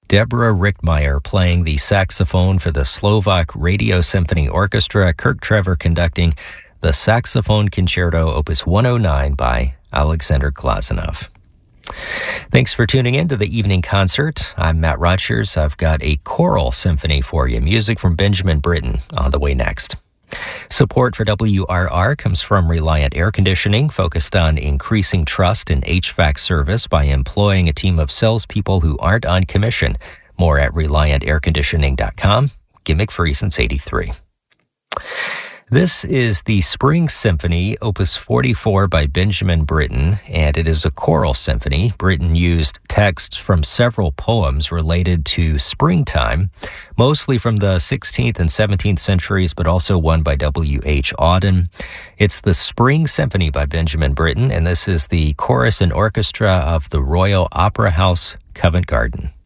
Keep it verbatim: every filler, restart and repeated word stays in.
Deborah Richtmeyer playing the saxophone for the Slovak Radio Symphony Orchestra, Kirk Trevor conducting the Saxophone Concerto Opus one oh nine by Alexander Glazunov. Thanks for tuning in to the evening concert. I'm Matt Rogers. I've got a choral symphony for you, music from Benjamin Britten on the way next. Support for W R R comes from Reliant Air Conditioning, focused on increasing trust in H V A C service by employing a team of salespeople who aren't on commission. More at reliant air conditioning dot com. Gimmick free since eighty-three. This is the Spring Symphony, Opus forty-four by Benjamin Britten, and it is a choral symphony. Britten used texts from several poems related to springtime, mostly from the sixteenth and seventeenth centuries, but also one by W H Auden. It's the Spring Symphony by Benjamin Britten, and this is the chorus and orchestra of the Royal Opera House, Covent Garden.